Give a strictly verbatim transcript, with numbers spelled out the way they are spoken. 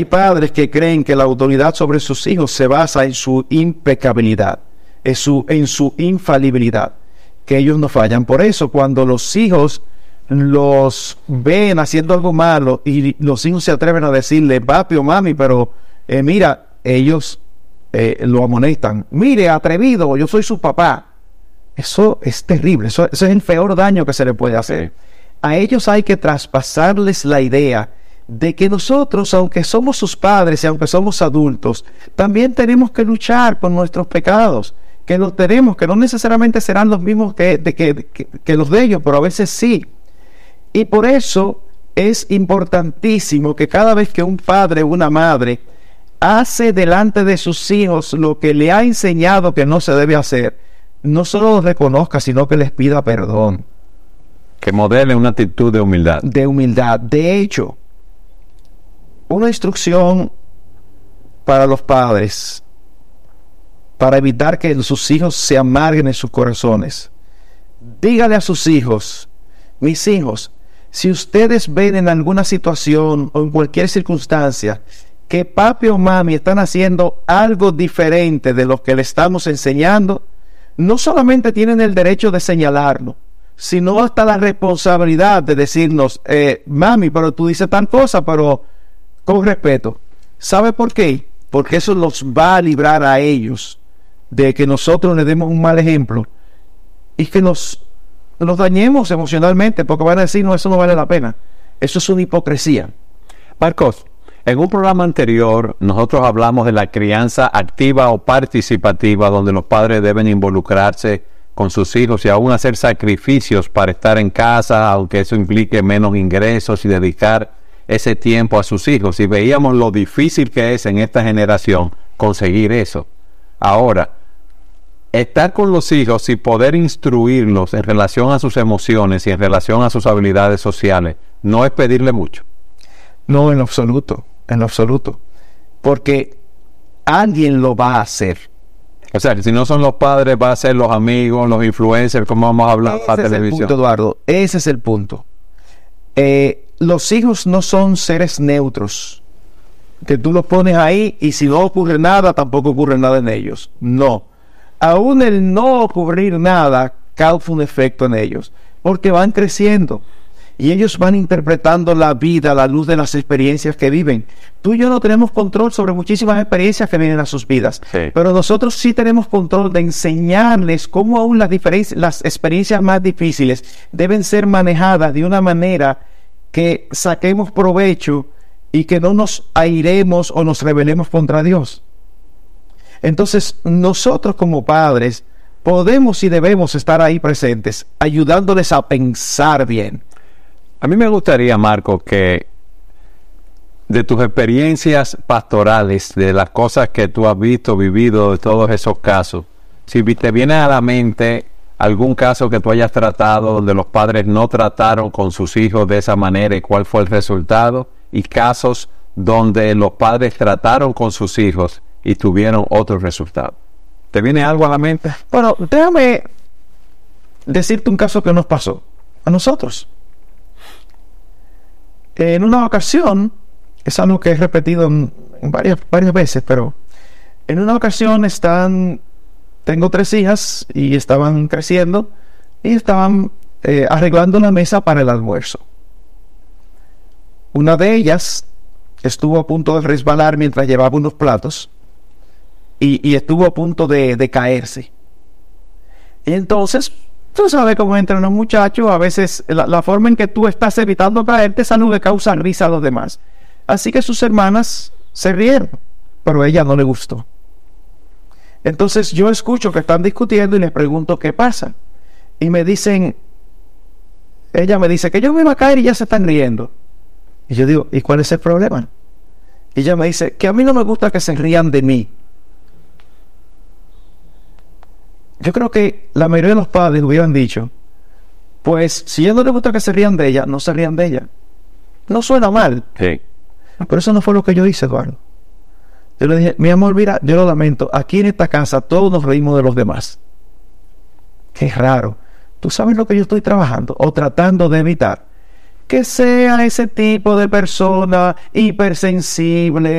padres que creen que la autoridad sobre sus hijos se basa en su impecabilidad, en su, en su infalibilidad, que ellos no fallan. Por eso, cuando los hijos los ven haciendo algo malo y los hijos se atreven a decirle, papi o mami, pero eh, mira, ellos eh, lo amonestan. Mire, atrevido, yo soy su papá. Eso es terrible, eso, eso es el peor daño que se le puede hacer. Sí. A ellos hay que traspasarles la idea de que nosotros, aunque somos sus padres y aunque somos adultos, también tenemos que luchar por nuestros pecados, que los tenemos, que no necesariamente serán los mismos que, de, que, que, que los de ellos, pero a veces sí. Y por eso es importantísimo que cada vez que un padre o una madre hace delante de sus hijos lo que le ha enseñado que no se debe hacer, no solo los reconozca, sino que les pida perdón. Que modele una actitud de humildad. De humildad. De hecho, una instrucción para los padres, para evitar que sus hijos se amarguen en sus corazones. Dígale a sus hijos, mis hijos, si ustedes ven en alguna situación o en cualquier circunstancia que papi o mami están haciendo algo diferente de lo que le estamos enseñando, no solamente tienen el derecho de señalarlo, sino hasta la responsabilidad de decirnos, eh, mami, pero tú dices tal cosa, pero con respeto. ¿Sabe por qué? Porque eso los va a librar a ellos de que nosotros les demos un mal ejemplo y que nos, nos dañemos emocionalmente, porque van a decir, no, eso no vale la pena. Eso es una hipocresía. Marcos, en un programa anterior nosotros hablamos de la crianza activa o participativa, donde los padres deben involucrarse con sus hijos y aún hacer sacrificios para estar en casa, aunque eso implique menos ingresos, y dedicar ese tiempo a sus hijos. Y veíamos lo difícil que es en esta generación conseguir eso. Ahora, estar con los hijos y poder instruirlos en relación a sus emociones y en relación a sus habilidades sociales no es pedirle mucho. No, en lo absoluto, en lo absoluto. Porque alguien lo va a hacer. O sea, que si no son los padres, va a ser los amigos, los influencers, como vamos a hablar en la televisión. Ese es el punto, Eduardo. Ese es el punto. Eh, los hijos no son seres neutros, que tú los pones ahí y si no ocurre nada, tampoco ocurre nada en ellos. No. Aún el no ocurrir nada causa un efecto en ellos, porque van creciendo. Y ellos van interpretando la vida a la luz de las experiencias que viven. Tú y yo no tenemos control sobre muchísimas experiencias que vienen a sus vidas. Sí. Pero nosotros sí tenemos control de enseñarles cómo aún las, las experiencias más difíciles deben ser manejadas de una manera que saquemos provecho y que no nos airemos o nos rebelemos contra Dios. Entonces, nosotros como padres podemos y debemos estar ahí presentes, ayudándoles a pensar bien. A mí me gustaría, Marco, que de tus experiencias pastorales, de las cosas que tú has visto, vivido, de todos esos casos, si te viene a la mente algún caso que tú hayas tratado donde los padres no trataron con sus hijos de esa manera y cuál fue el resultado, y casos donde los padres trataron con sus hijos y tuvieron otro resultado. ¿Te viene algo a la mente? Bueno, déjame decirte un caso que nos pasó a nosotros. En una ocasión, es algo que he repetido en, en varias, varias veces, pero en una ocasión están, tengo tres hijas y estaban creciendo y estaban eh, arreglando la mesa para el almuerzo. Una de ellas estuvo a punto de resbalar mientras llevaba unos platos y, y estuvo a punto de, de caerse. Y entonces, tú sabes cómo entran los muchachos, a veces la, la forma en que tú estás evitando caerte, esa nube causa risa a los demás. Así que sus hermanas se rieron, pero a ella no le gustó. Entonces yo escucho que están discutiendo y les pregunto qué pasa. Y me dicen, ella me dice que yo me iba a caer y ya se están riendo. Y yo digo, ¿y cuál es el problema? Y ella me dice que a mí no me gusta que se rían de mí. Yo creo que la mayoría de los padres hubieran dicho, pues si a ella no le gusta que se rían de ella, no se rían de ella. No suena mal. Sí. Pero eso no fue lo que yo hice, Eduardo. Yo le dije, mi amor, mira, yo lo lamento, aquí en esta casa todos nos reímos de los demás. Qué raro. ¿Tú sabes lo que yo estoy trabajando o tratando de evitar? Que sea ese tipo de persona hipersensible,